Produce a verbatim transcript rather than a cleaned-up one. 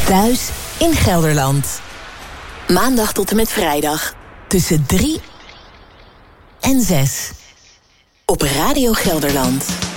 Thuis in Gelderland. Maandag tot en met vrijdag. Tussen drie en zes. Op Radio Gelderland.